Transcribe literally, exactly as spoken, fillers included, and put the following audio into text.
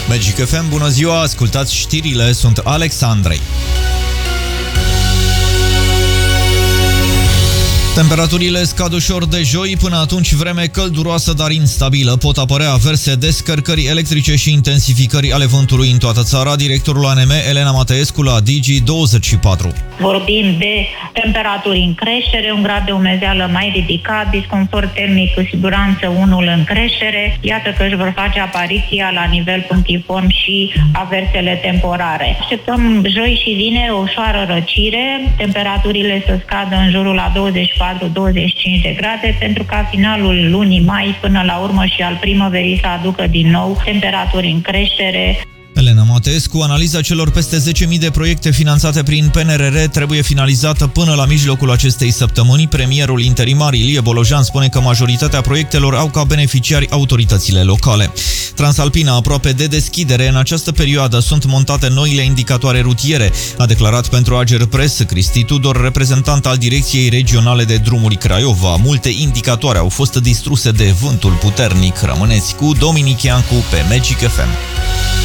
Magic F M, bună ziua, ascultați știrile, sunt Alexandrei. Temperaturile scad ușor de joi, până atunci vreme călduroasă, dar instabilă. Pot apărea averse descărcări electrice și intensificări ale vântului în toată țara. Directorul A N M, Elena Mateescu, la Digi douăzeci și patru. Vorbim de temperaturi în creștere, un grad de umezeală mai ridicat, disconfort termic cu siguranță unul în creștere. Iată că își vor face apariția la nivel punctiform și aversele temporare. Așteptăm joi și vineri o ușoară răcire, temperaturile să scadă în jurul la douăzeci și patru douăzeci și cinci de grade, pentru ca finalul lunii mai până la urmă și al primăverii să aducă din nou temperaturi în creștere. Elena Mateescu, analiza celor peste zece mii de proiecte finanțate prin P N R R trebuie finalizată până la mijlocul acestei săptămâni. Premierul interimar Ilie Bolojan spune că majoritatea proiectelor au ca beneficiari autoritățile locale. Transalpina aproape de deschidere, în această perioadă sunt montate noile indicatoare rutiere, a declarat pentru Agerpres Cristi Tudor, reprezentant al Direcției Regionale de Drumuri Craiova. Multe indicatoare au fost distruse de vântul puternic. Rămâneți cu Dominic Iancu pe Magic F M.